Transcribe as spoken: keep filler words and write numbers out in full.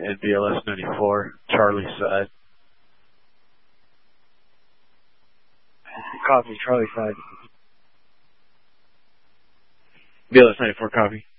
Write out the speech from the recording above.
and B L S ninety-four, Charlie side. Copy, Charlie side. B L S ninety-four, copy.